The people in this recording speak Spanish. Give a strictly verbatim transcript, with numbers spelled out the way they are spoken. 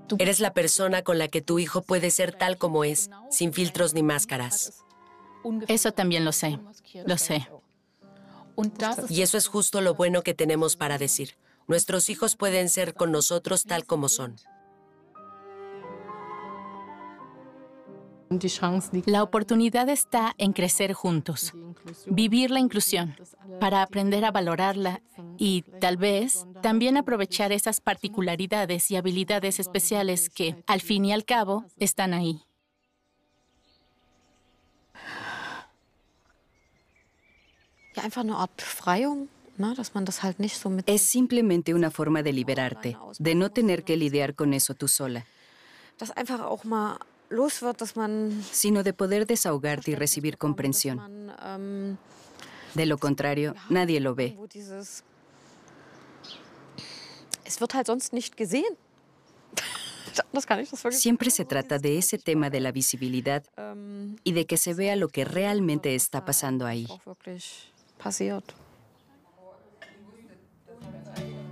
Eres la persona con la que tu hijo puede ser tal como es, sin filtros ni máscaras. Eso también lo sé, lo sé. Y eso es justo lo bueno que tenemos para decir. Nuestros hijos pueden ser con nosotros tal como son. La oportunidad está en crecer juntos, vivir la inclusión, para aprender a valorarla y, tal vez, también aprovechar esas particularidades y habilidades especiales que, al fin y al cabo, están ahí. Es simplemente una forma de liberarte, de no tener que lidiar con eso tú sola, sino de poder desahogarte y recibir comprensión. De lo contrario, nadie lo ve. Siempre se trata de ese tema de la visibilidad y de que se vea lo que realmente está pasando ahí.